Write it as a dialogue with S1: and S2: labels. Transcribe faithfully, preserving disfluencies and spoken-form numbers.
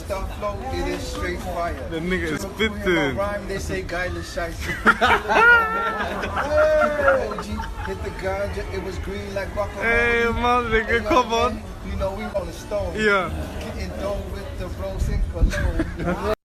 S1: star flow, it is straight fire.
S2: The nigga is
S1: So when we hear
S2: spitting.
S1: my rhyme, they say guyless shite. O G hit the ganja, it was green like guacamole.
S2: Hey, man, nigga,
S1: Hey, yo,
S2: come
S1: man,
S2: on.
S1: You know we on the stone.
S2: Yeah.
S1: Getting dough with the bros in cologne.